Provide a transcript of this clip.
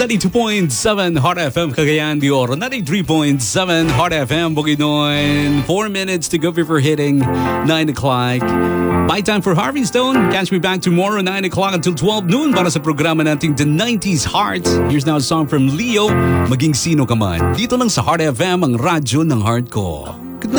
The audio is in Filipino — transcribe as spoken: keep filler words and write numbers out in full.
ninety-two point seven Hot F M Cagayan de Oro, ninety-three point seven Hot F M Bukidnon. Four minutes to go before hitting nine o'clock. By time for Harvey Stone. Catch me back tomorrow nine o'clock until twelve noon para sa programa nating The nineties Heart. Here's now a song from Leo, Maging Sino Ka Man. Dito lang sa Hot F M, ang radyo ng heart ko.